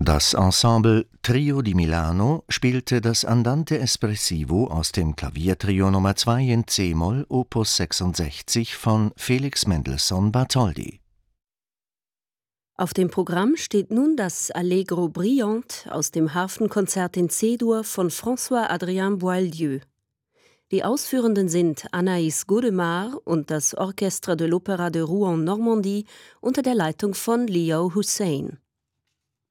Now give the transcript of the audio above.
Das Ensemble Trio di Milano spielte das Andante espressivo aus dem Klaviertrio Nr. 2 in c-Moll Opus 66 von Felix Mendelssohn Bartholdy. Auf dem Programm steht nun das Allegro Brillante aus dem Harfenkonzert in C-Dur von François-Adrien Boieldieu. Die Ausführenden sind Anaïs Godemar und das Orchestre de l'Opéra de Rouen Normandie unter der Leitung von Leo Hussein.